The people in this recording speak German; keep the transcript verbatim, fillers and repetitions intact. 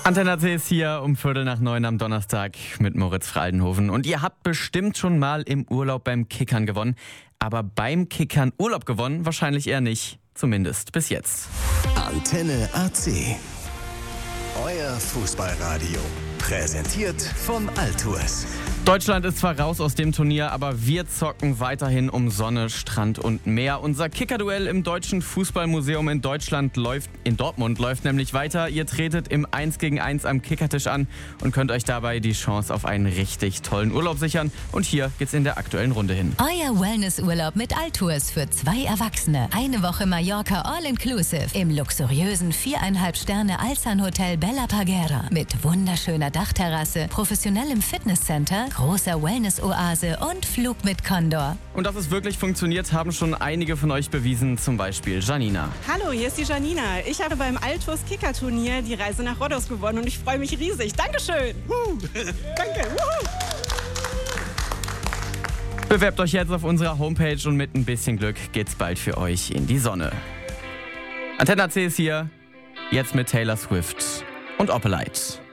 Antenne A C ist hier um Viertel nach neun am Donnerstag mit Moritz Fraldenhofen. Und ihr habt bestimmt schon mal im Urlaub beim Kickern gewonnen. Aber beim Kickern Urlaub gewonnen wahrscheinlich eher nicht. Zumindest bis jetzt. Antenne A C. Euer Fußballradio. Präsentiert von Altours. Deutschland ist zwar raus aus dem Turnier, aber wir zocken weiterhin um Sonne, Strand und Meer. Unser Kickerduell im Deutschen Fußballmuseum in Deutschland läuft, in Dortmund läuft nämlich weiter. Ihr tretet im eins gegen eins am Kickertisch an und könnt euch dabei die Chance auf einen richtig tollen Urlaub sichern. Und hier geht's in der aktuellen Runde hin. Euer Wellnessurlaub mit Altours für zwei Erwachsene. Eine Woche Mallorca All-Inclusive im luxuriösen viereinhalb Sterne Alsan Hotel Bella Parguera mit wunderschöner Dachterrasse, professionellem Fitnesscenter, großer Wellness-Oase und Flug mit Condor. Und dass es wirklich funktioniert, haben schon einige von euch bewiesen, zum Beispiel Janina. Hallo, hier ist die Janina. Ich habe beim Altours Kicker-Turnier die Reise nach Rhodos gewonnen und ich freue mich riesig. Dankeschön. Uh, danke. Wuhu. Bewerbt euch jetzt auf unserer Homepage und mit ein bisschen Glück geht's bald für euch in die Sonne. Antenne A C ist hier, jetzt mit Taylor Swift und Opelite.